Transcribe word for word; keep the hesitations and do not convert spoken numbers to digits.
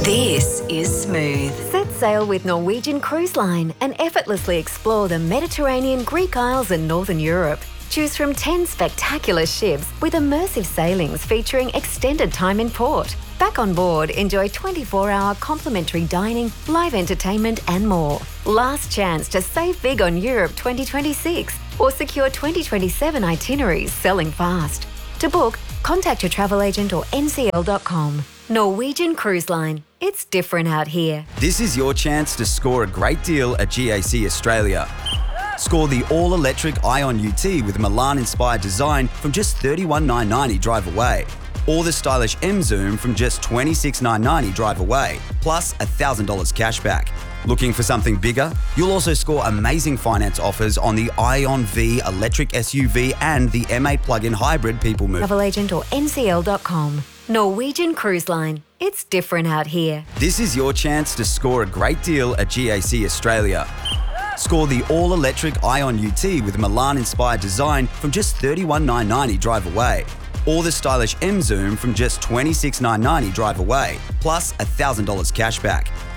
This is Smooth. Set sail with Norwegian Cruise Line and effortlessly explore the Mediterranean, Greek Isles and Northern Europe. Choose from ten spectacular ships with immersive sailings featuring extended time in port. Back on board, enjoy twenty-four hour complimentary dining, live entertainment and more. Last chance to save big on Europe twenty twenty-six or secure twenty twenty-seven itineraries selling fast. To book, contact your travel agent or N C L dot com. Norwegian Cruise Line. It's different out here. This is your chance to score a great deal at G A C Australia. Score the all-electric Ion U T with Milan-inspired design from just thirty-one thousand nine hundred ninety drive away. Or the stylish M Zoom from just twenty-six thousand nine hundred ninety drive away, plus one thousand dollars cash back. Looking for something bigger? You'll also score amazing finance offers on the Ion V electric S U V and the M eight plug-in hybrid People Mover. Travel agent or N C L dot com. Norwegian Cruise Line. It's different out here. This is your chance to score a great deal at G A C Australia. Score the all-electric Ion U T with Milan-inspired design from just thirty-one thousand nine hundred ninety drive away. Or the stylish M Zoom from just twenty-six thousand nine hundred ninety drive away, plus one thousand dollars cash back.